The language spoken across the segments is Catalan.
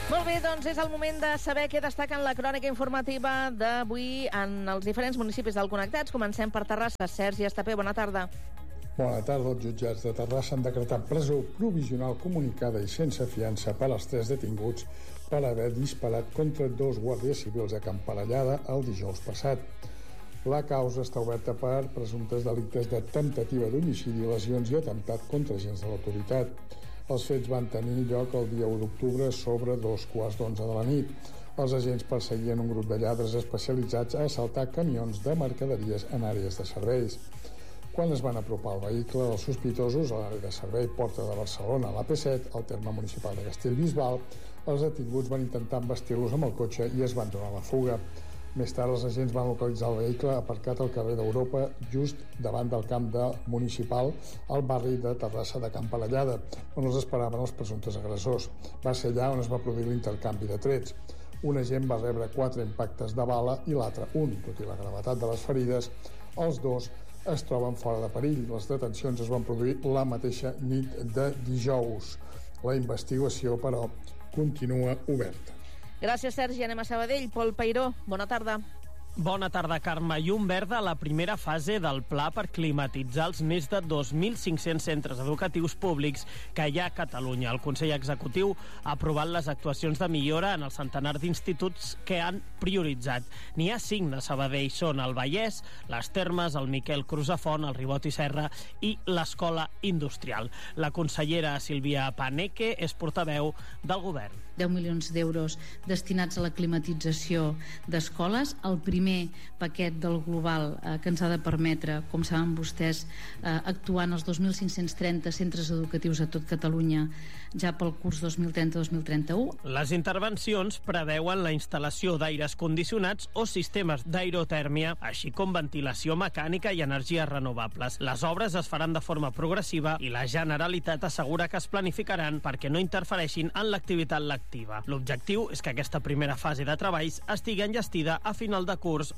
Molt bé, doncs és el moment de saber què destaca en la crònica informativa d'avui en els diferents municipis del Connectats. Comencem per Terrassa. Sergi Estapé, bona tarda. Bona tarda. Els jutjats de Terrassa han decretat presó provisional comunicada i sense fiança per als 3 detinguts per haver disparat contra 2 guàrdies civils a Can Parellada el dijous passat. La causa està oberta per presumptes delictes de temptativa d'homicidi, lesions i atemptat contra agents de l'autoritat. Els fets van tenir lloc el dia 1 d'octubre sobre 2:15 de la nit. Els agents perseguien un grup de lladres especialitzats a assaltar camions de mercaderies en àrees de serveis. Quan es van apropar al vehicle, els sospitosos a l'àrea de servei Porta de Barcelona, a l'AP7, al terme municipal de Castellbisbal, els detinguts van intentar embestir-los amb el cotxe i es van donar la fuga. Més tard, els agents van localitzar el vehicle aparcat al carrer d'Europa, just davant del camp municipal, al barri de Terrassa de Can Parellada, on els esperaven els presumptes agressors. Va ser allà on es va produir l'intercanvi de trets. Un agent va rebre 4 impactes de bala i l'altre un. Tot i la gravetat de les ferides, els dos es troben fora de perill. Les detencions es van produir la mateixa nit de dijous. La investigació, però, continua oberta. Gràcies, Sergi. Anem a Sabadell. Pol Peiró, bona tarda. Bona tarda, Carme. Llum verda a la primera fase del pla per climatitzar els més de 2.500 centres educatius públics que hi ha a Catalunya. El Consell Executiu ha aprovat les actuacions de millora en el centenar d'instituts que han prioritzat. N'hi ha 5 de Sabadell. Són el Vallès, les Termes, el Miquel Crusafont, el Ribot i Serra i l'Escola Industrial. La consellera Sílvia Paneque és portaveu del govern. 10 milions d'euros destinats a la climatització d'escoles. El primer paquet del global que ens ha de permetre, com saben vostès, actuar en els 2.530 centres educatius a tot Catalunya ja pel curs 2030-2031. Les intervencions preveuen la instal·lació d'aires condicionats o sistemes d'aerotèrmia, així com ventilació mecànica i energies renovables. Les obres es faran de forma progressiva i la Generalitat assegura que es planificaran perquè no interfereixin en l'activitat lectiva. L'objectiu és que aquesta primera fase de treballs estigui enllestida a final de curs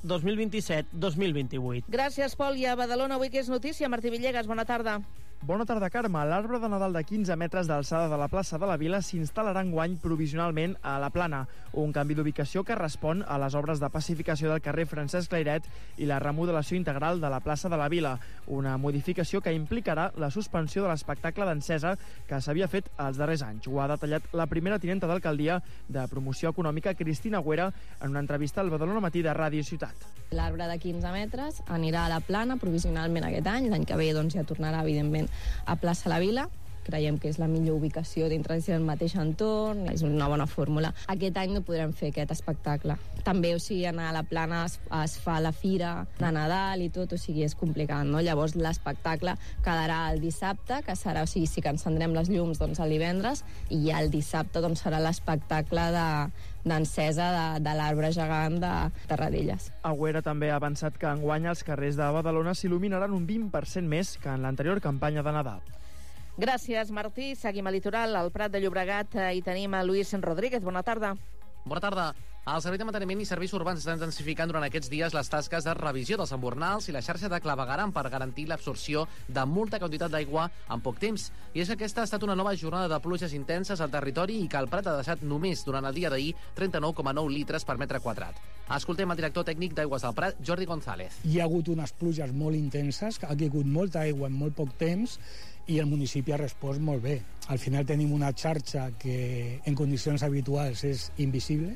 2027-2028. Gràcies, Pol. I a Badalona avui que és notícia. Martí Villegas, bona tarda. Bona tarda, Carme. L'arbre de Nadal de 15 metres d'alçada de la plaça de la Vila s'instal·larà enguany provisionalment a la Plana, un canvi d'ubicació que respon a les obres de pacificació del carrer Francesc Layret i la remodelació integral de la plaça de la Vila, una modificació que implicarà la suspensió de l'espectacle d'encesa que s'havia fet els darrers anys. Ho ha detallat la primera tinenta d'alcaldia de promoció econòmica, Cristina Güera, en una entrevista al Badalona Matí de Ràdio Ciutat. L'arbre de 15 metres anirà a la Plana provisionalment aquest any. L'any que ve doncs, ja tornarà, evidentment, a plaça La Vila. Creiem que és la millor ubicació dintre del mateix entorn, és una bona fórmula. Aquest any no podrem fer aquest espectacle. També, o sigui, anar a la Plana es fa la fira de Nadal i tot, o sigui, és complicat, no? Llavors l'espectacle quedarà el dissabte, que serà, o sigui, sí que encendrem les llums doncs, el divendres, i ja el dissabte doncs, serà l'espectacle d'encesa de l'arbre gegant de Terradellas. Agüera també ha avançat que enguany els carrers de Badalona s'il·luminaran un 20% més que en l'anterior campanya de Nadal. Gràcies, Martí. Seguim a Litoral, al Prat de Llobregat. Hi tenim a Lluís Rodríguez. Bona tarda. Bona tarda. El Servei de Manteniment i Serveis Urbans estan intensificant durant aquests dies les tasques de revisió dels embornals i la xarxa de clavegueram per garantir l'absorció de molta quantitat d'aigua en poc temps. I és que aquesta ha estat una nova jornada de pluges intenses al territori i que el Prat ha deixat només durant el dia d'ahir 39,9 litres per metre quadrat. Escoltem el director tècnic d'Aigües del Prat, Jordi González. Hi ha hagut unes pluges molt intenses, ha caigut molta aigua en molt poc temps i el municipi ha respost molt bé. Al final tenim una xarxa que en condicions habituals és invisible,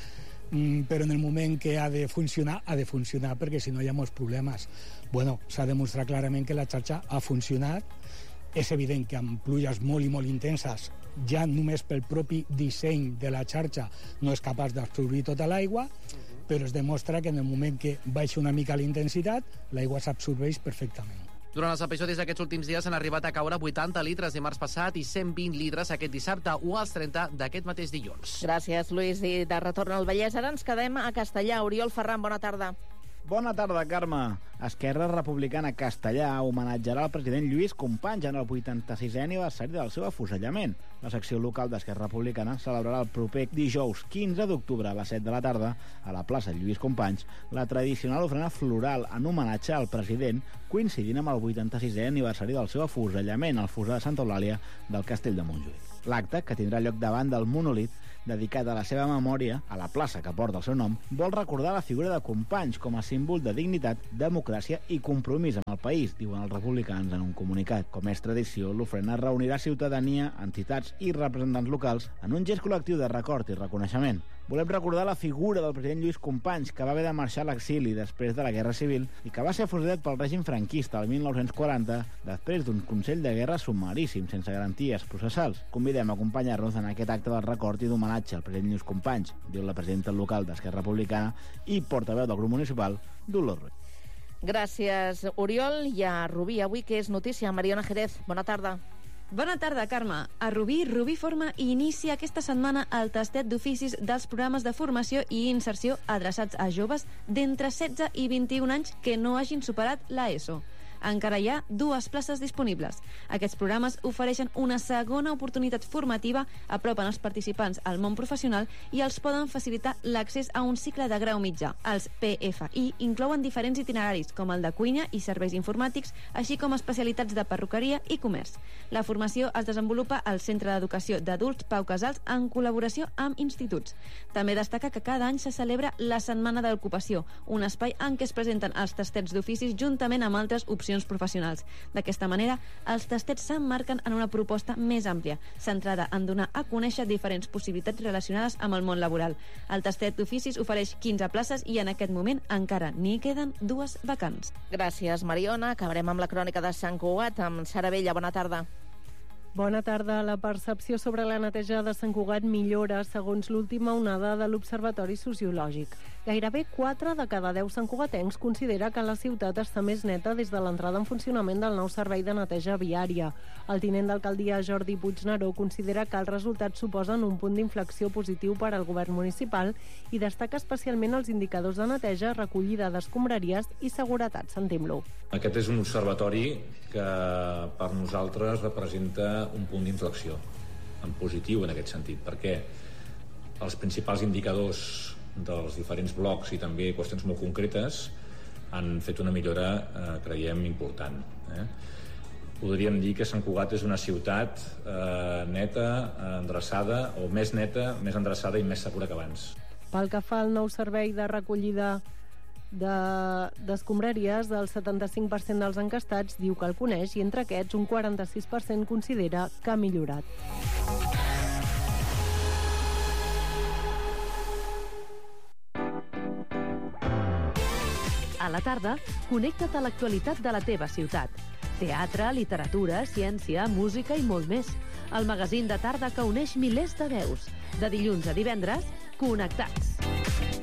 però en el moment que ha de funcionar perquè si no hi ha molts problemes. Bueno, s'ha demostrat clarament que la xarxa ha funcionat. És evident que amb pluges molt i molt intenses, ja només pel propi disseny de la xarxa no és capaç d'absorbir tota l'aigua, però es demostra que en el moment que baixa una mica la intensitat, l'aigua s'absorbeix perfectament. Durant els episodis d'aquests últims dies han arribat a caure 80 litres dimarts passat i 120 litres aquest dissabte o als 30 d'aquest mateix dilluns. Gràcies, Lluís. I de retorn al Vallès, ara ens quedem a Castellà. Oriol Ferran, bona tarda. Bona tarda, Carme. Esquerra Republicana Castellà homenatjarà el president Lluís Companys en el 86è aniversari del seu afusellament. La secció local d'Esquerra Republicana celebrarà el proper dijous 15 d'octubre a les 7 de la tarda a la plaça Lluís Companys la tradicional ofrena floral en homenatge al president, coincidint amb el 86è aniversari del seu afusellament al fossar de Santa Eulàlia del Castell de Montjuïc. L'acte, que tindrà lloc davant del monòlit, dedicat a la seva memòria, a la plaça que porta el seu nom, vol recordar la figura de Companys com a símbol de dignitat, democràcia i compromís amb el país, diuen els republicans en un comunicat. Com és tradició, l'ofrena reunirà ciutadania, entitats i representants locals en un gest col·lectiu de record i reconeixement. Volem recordar la figura del president Lluís Companys, que va haver de marxar a l'exili després de la Guerra Civil i que va ser afusellat pel règim franquista el 1940 després d'un consell de guerra sumaríssim, sense garanties processals. Convidem a acompanyar-nos en aquest acte del record i d'homenatge al president Lluís Companys, diu la presidenta local d'Esquerra Republicana i portaveu del grup municipal, Dolors Ruiz. Gràcies, Oriol. I a Rubí, avui, que és notícia? Mariona Jerez, bona tarda. Bona tarda, Carme. A Rubí, Rubí Forma inicia aquesta setmana el tastet d'oficis dels programes de formació i inserció adreçats a joves d'entre 16 i 21 anys que no hagin superat l'ESO. Encara hi ha 2 places disponibles. Aquests programes ofereixen una segona oportunitat formativa, apropen els participants al món professional i els poden facilitar l'accés a un cicle de grau mitjà. Els PFI inclouen diferents itineraris, com el de cuina i serveis informàtics, així com especialitats de perruqueria i comerç. La formació es desenvolupa al Centre d'Educació d'Adults Pau Casals en col·laboració amb instituts. També destaca que cada any se celebra la Setmana de l'Ocupació, un espai en què es presenten els tastets d'oficis juntament amb altres opcions professionals. D'aquesta manera, els tastets s'emmarquen en una proposta més àmplia, centrada en donar a conèixer diferents possibilitats relacionades amb el món laboral. El tastet d'oficis ofereix 15 places i en aquest moment encara n'hi queden 2 vacants. Gràcies, Mariona. Acabarem amb la crònica de Sant Cugat amb Sara Vella. Bona tarda. Bona tarda. La percepció sobre la neteja de Sant Cugat millora segons l'última onada de l'Observatori Sociològic. Gairebé 4 de cada 10 santcugatencs considera que la ciutat està més neta des de l'entrada en funcionament del nou servei de neteja viària. El tinent d'alcaldia Jordi Puigneró considera que els resultats suposen un punt d'inflexió positiu per al govern municipal i destaca especialment els indicadors de neteja, recollida d'escombraries i seguretat. Sentim-lo. Aquest és un observatori que per nosaltres representa un punt d'inflexió en positiu en aquest sentit, perquè els principals indicadors dels diferents blocs i també qüestions molt concretes han fet una millora, creiem, important. Podríem dir que Sant Cugat és una ciutat neta, endreçada, o més neta, més endreçada i més segura que abans. Pel que fa al nou servei de recollida d'escombraries, el 75% dels encastats diu que el coneix i entre aquests un 46% considera que ha millorat. A la tarda, connecta't a l'actualitat de la teva ciutat. Teatre, literatura, ciència, música i molt més. El magazín de tarda que uneix milers de veus. De dilluns a divendres, Connectats.